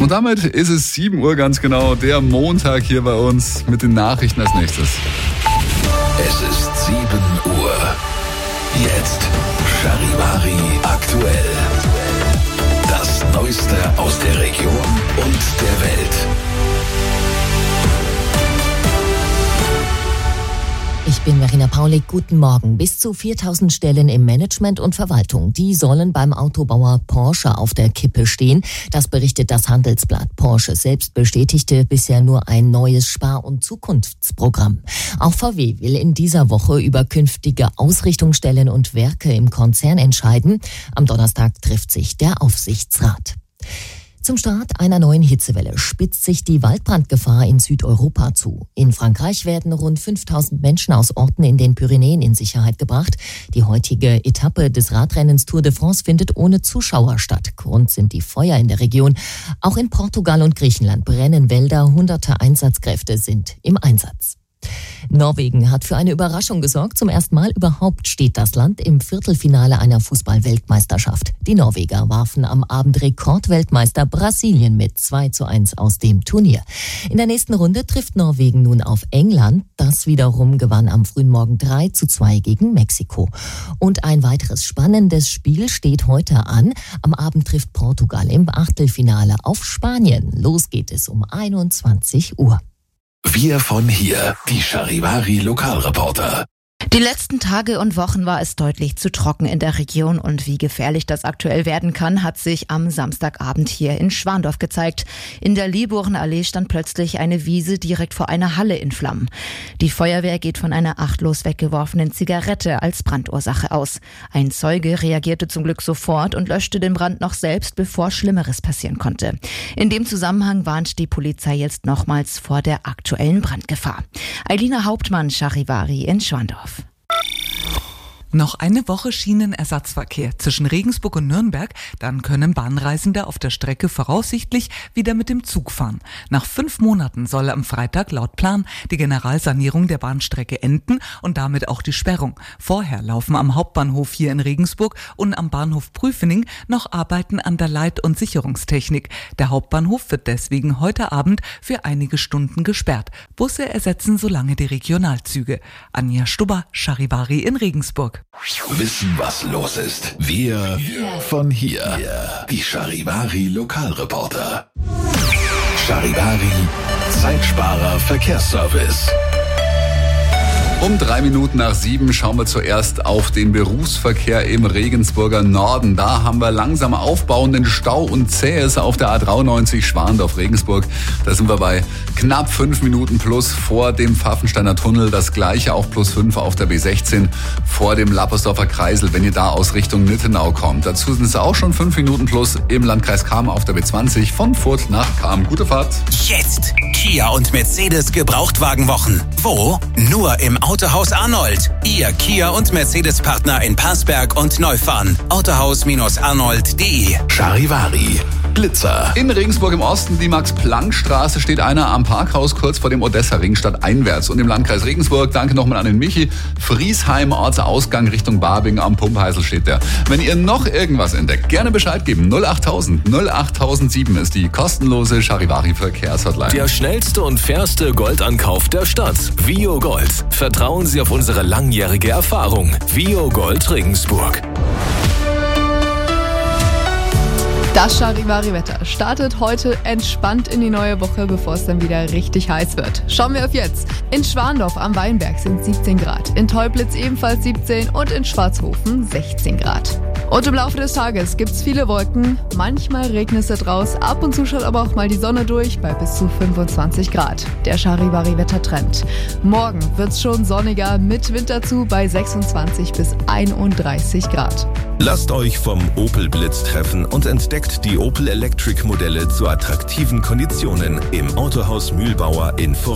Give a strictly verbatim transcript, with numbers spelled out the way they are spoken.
Und damit ist es sieben Uhr ganz genau, der Montag hier bei uns mit den Nachrichten als nächstes. Es ist sieben Uhr. Jetzt Charivari aktuell. Das Neueste aus der Region und der Welt. Ich bin Verena Paulik, guten Morgen. Bis zu viertausend Stellen im Management und Verwaltung, die sollen beim Autobauer Porsche auf der Kippe stehen. Das berichtet das Handelsblatt. Porsche selbst bestätigte bisher nur ein neues Spar- und Zukunftsprogramm. Auch V W will in dieser Woche über künftige Ausrichtungsstellen und Werke im Konzern entscheiden. Am Donnerstag trifft sich der Aufsichtsrat. Zum Start einer neuen Hitzewelle spitzt sich die Waldbrandgefahr in Südeuropa zu. In Frankreich werden rund fünftausend Menschen aus Orten in den Pyrenäen in Sicherheit gebracht. Die heutige Etappe des Radrennens Tour de France findet ohne Zuschauer statt. Grund sind die Feuer in der Region. Auch in Portugal und Griechenland brennen Wälder. Hunderte Einsatzkräfte sind im Einsatz. Norwegen hat für eine Überraschung gesorgt. Zum ersten Mal überhaupt steht das Land im Viertelfinale einer Fußball-Weltmeisterschaft. Die Norweger warfen am Abend Rekordweltmeister Brasilien mit zwei zu eins aus dem Turnier. In der nächsten Runde trifft Norwegen nun auf England. Das wiederum gewann am frühen Morgen drei zu zwei gegen Mexiko. Und ein weiteres spannendes Spiel steht heute an. Am Abend trifft Portugal im Achtelfinale auf Spanien. Los geht es um einundzwanzig Uhr. Wir von hier, die Charivari Lokalreporter. Die letzten Tage und Wochen war es deutlich zu trocken in der Region und wie gefährlich das aktuell werden kann, hat sich am Samstagabend hier in Schwandorf gezeigt. In der Lieborenallee stand plötzlich eine Wiese direkt vor einer Halle in Flammen. Die Feuerwehr geht von einer achtlos weggeworfenen Zigarette als Brandursache aus. Ein Zeuge reagierte zum Glück sofort und löschte den Brand noch selbst, bevor Schlimmeres passieren konnte. In dem Zusammenhang warnt die Polizei jetzt nochmals vor der aktuellen Brandgefahr. Eilina Hauptmann, Charivari in Schwandorf. Noch eine Woche Schienenersatzverkehr zwischen Regensburg und Nürnberg, dann können Bahnreisende auf der Strecke voraussichtlich wieder mit dem Zug fahren. Nach fünf Monaten soll am Freitag laut Plan die Generalsanierung der Bahnstrecke enden und damit auch die Sperrung. Vorher laufen am Hauptbahnhof hier in Regensburg und am Bahnhof Prüfening noch Arbeiten an der Leit- und Sicherungstechnik. Der Hauptbahnhof wird deswegen heute Abend für einige Stunden gesperrt. Busse ersetzen so lange die Regionalzüge. Anja Stubber, Charivari in Regensburg. Wissen, was los ist. Wir von hier. Die Charivari Lokalreporter. Charivari Zeitsparer Verkehrsservice. Um drei Minuten nach sieben schauen wir zuerst auf den Berufsverkehr im Regensburger Norden. Da haben wir langsam aufbauenden Stau und Zähes auf der A dreiundneunzig Schwandorf-Regensburg. Da sind wir bei knapp fünf Minuten plus vor dem Pfaffensteiner Tunnel. Das gleiche auch plus fünf auf der B sechzehn vor dem Lappersdorfer Kreisel, wenn ihr da aus Richtung Nittenau kommt. Dazu sind es auch schon fünf Minuten plus im Landkreis Cham auf der B zwanzig von Furth nach Cham. Gute Fahrt. Jetzt Kia und Mercedes Gebrauchtwagenwochen. Wo? Nur im Autohaus Arnold. Ihr Kia und Mercedes-Partner in Parsberg und Neufahren. Autohaus-arnold punkt de. Charivari Blitzer. In Regensburg im Osten, die Max-Planck-Straße, steht einer am Parkhaus kurz vor dem Odessa-Ring stadteinwärts. Und im Landkreis Regensburg, danke nochmal an den Michi, Friesheim, Ortsausgang Richtung Barbing am Pumpheisel steht der. Wenn ihr noch irgendwas entdeckt, gerne Bescheid geben. null achttausend null achttausendsieben ist die kostenlose Charivari-Verkehrshotline. Der schnellste und fairste Goldankauf der Stadt. Vio Gold. Vertrauen Sie auf unsere langjährige Erfahrung. Vio Gold Regensburg. Das Charivari-Wetter startet heute entspannt in die neue Woche, bevor es dann wieder richtig heiß wird. Schauen wir auf jetzt. In Schwandorf am Weinberg sind siebzehn Grad, in Teublitz ebenfalls siebzehn und in Schwarzhofen sechzehn Grad. Und im Laufe des Tages gibt's viele Wolken, manchmal regnet es draus, ab und zu schaut aber auch mal die Sonne durch bei bis zu fünfundzwanzig Grad. Der Charivari-Wettertrend. Morgen wird's schon sonniger mit Wind dazu bei sechsundzwanzig bis einunddreißig Grad. Lasst euch vom Opel Blitz treffen und entdeckt die Opel Electric Modelle zu attraktiven Konditionen im Autohaus Mühlbauer in Furth.